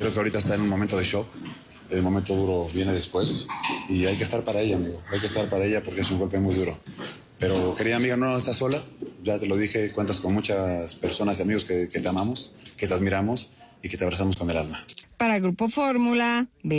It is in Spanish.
Creo que ahorita está en un momento de shock. El momento duro viene después y hay que estar para ella, amigo. Hay que estar para ella porque es un golpe muy duro. Pero, querida amiga, no estás sola. Ya te lo dije, cuentas con muchas personas y amigos que te amamos, que te admiramos y que te abrazamos con el alma. Para Grupo Fórmula,